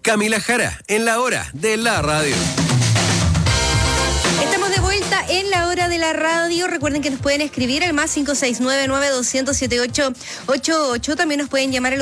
Camila Jara, en la hora de la radio. Estamos de vuelta en la hora de la radio. Recuerden que nos pueden escribir al más 569-9200-7888. También nos pueden llamar al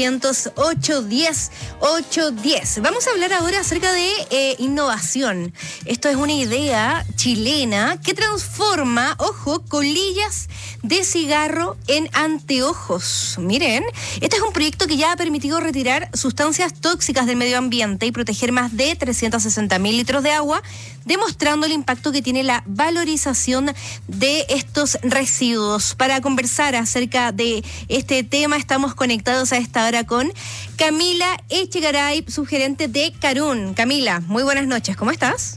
800-810-810. Vamos a hablar ahora acerca de innovación. Esto es una idea chilena que transforma, ojo, colillas de cigarro en anteojos. Miren, este es un proyecto que ya ha permitido retirar sustancias tóxicas del medio ambiente y proteger más de 360.000 litros de agua, demostrando el impacto que tiene la valorización de estos residuos. Para conversar acerca de este tema, estamos conectados a esta hora con Camila Echegaray, subgerente de Carún. Camila, muy buenas noches, ¿cómo estás?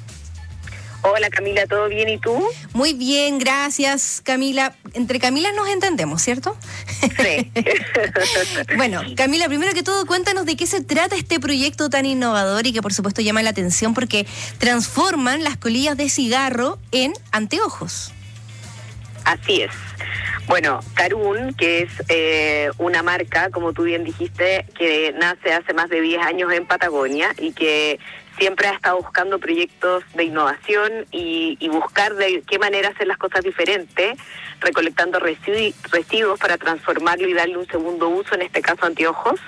Hola Camila, ¿todo bien y tú? Muy bien, gracias Camila. Entre Camilas nos entendemos, ¿cierto? Sí. Bueno, Camila, primero que todo, cuéntanos de qué se trata este proyecto tan innovador y que por supuesto llama la atención porque transforman las colillas de cigarro en anteojos. Así es. Bueno, Carún, que es una marca, como tú bien dijiste, que nace hace más de 10 años en Patagonia y que siempre ha estado buscando proyectos de innovación y buscar de qué manera hacer las cosas diferentes, recolectando residuos para transformarlo y darle un segundo uso, en este caso anteojos.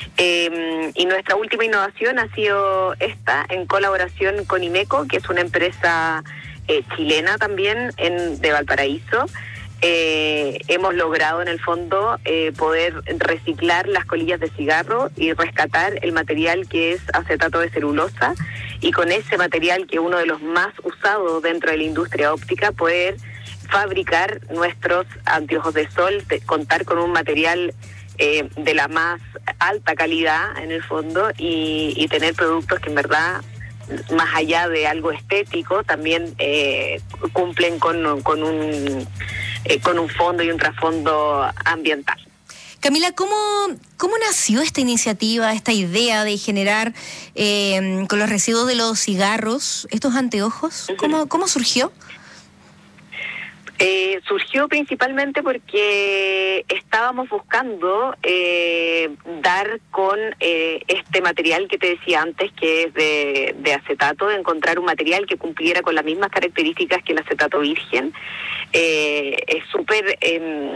Y nuestra última innovación ha sido esta, en colaboración con Imeco, que es una empresa chilena también de Valparaíso. Hemos logrado en el fondo poder reciclar las colillas de cigarro y rescatar el material que es acetato de celulosa, y con ese material, que es uno de los más usados dentro de la industria óptica, poder fabricar nuestros anteojos de sol, contar con un material de la más alta calidad en el fondo, y tener productos que en verdad, más allá de algo estético, también cumplen con un fondo y un trasfondo ambiental. Camila, ¿cómo nació esta iniciativa, esta idea de generar con los residuos de los cigarros estos anteojos? ¿Cómo surgió? Surgió principalmente porque estábamos buscando dar con este material que te decía antes, que es de acetato, de encontrar un material que cumpliera con las mismas características que el acetato virgen. Es súper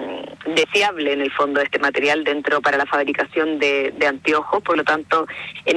deseable en el fondo este material para la fabricación de anteojos, por lo tanto